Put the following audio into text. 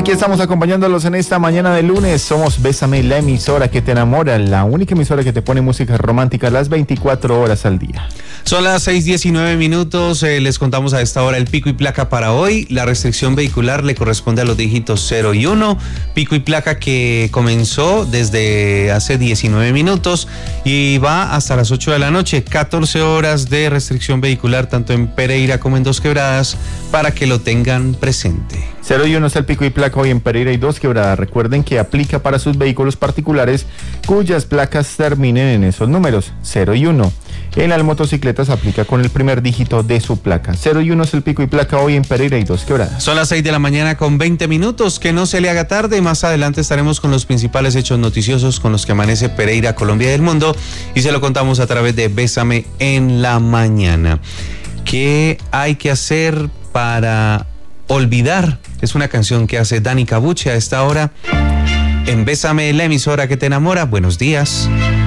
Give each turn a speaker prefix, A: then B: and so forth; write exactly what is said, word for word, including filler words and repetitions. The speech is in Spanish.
A: Aquí estamos acompañándolos en esta mañana de lunes. Somos Bésame, la emisora que te enamora, la única emisora que te pone música romántica las veinticuatro horas al día.
B: Son las seis diecinueve minutos, eh, les contamos a esta hora el pico y placa para hoy. La restricción vehicular le corresponde a los dígitos cero y uno, pico y placa que comenzó desde hace diecinueve minutos y va hasta las ocho de la noche, catorce horas de restricción vehicular tanto en Pereira como en Dos Quebradas, para que lo tengan presente.
A: cero y uno es el pico y placa hoy en Pereira y Dos Quebradas. Recuerden que aplica para sus vehículos particulares cuyas placas terminen en esos números, cero y uno. En las motocicletas aplica con el primer dígito de su placa. cero y uno es el pico y placa hoy en Pereira y Dos Quebradas.
B: Son las seis de la mañana con veinte minutos, que no se le haga tarde. Más adelante estaremos con los principales hechos noticiosos con los que amanece Pereira, Colombia y el mundo, y se lo contamos a través de Bésame en la mañana. ¿Qué hay que hacer para olvidar? Es una canción que hace Dani Cabuche a esta hora en Bésame, la emisora que te enamora. Buenos días.